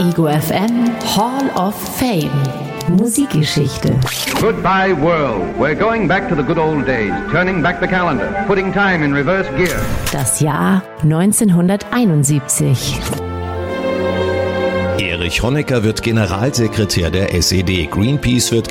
Ego FM Hall of Fame. Musikgeschichte. Goodbye world. We're going back to the good old days, turning back the calendar, putting time in reverse gear. Das Jahr 1971. Erich Honecker wird Generalsekretär der SED. Greenpeace wird